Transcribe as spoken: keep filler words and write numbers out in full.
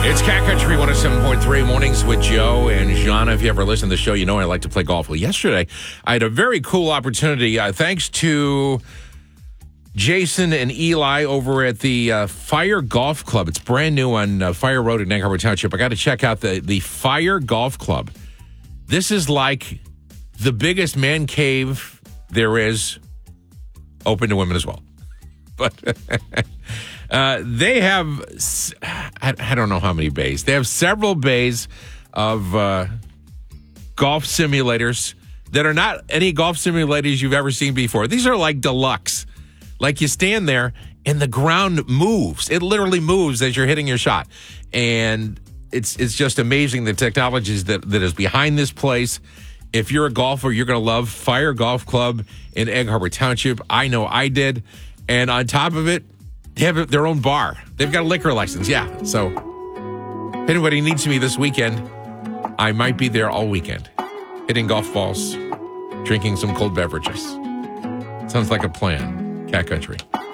It's Cat Country one oh seven point three Mornings with Joe and Jana. If you ever listen to the show, you know I like to play golf. Well, yesterday, I had a very cool opportunity. Uh, thanks to Jason and Eli over at the uh, Fire Golf Club. It's brand new on uh, Fire Road in Egg Harbor Township. I got to check out the, the Fire Golf Club. This is like the biggest man cave there is, open to women as well. But uh, they have, I, I don't know how many bays. They have several bays of uh, golf simulators that are not any golf simulators you've ever seen before. These are like deluxe. Like you stand there and the ground moves. It literally moves as you're hitting your shot. And it's it's just amazing the technologies that, that is behind this place. If you're a golfer, you're going to love Fire Golf Club in Egg Harbor Township. I know I did. And on top of it, they have their own bar. They've got a liquor license. Yeah. So if anybody needs me this weekend, I might be there all weekend. Hitting golf balls, drinking some cold beverages. Sounds like a plan. Cat Country.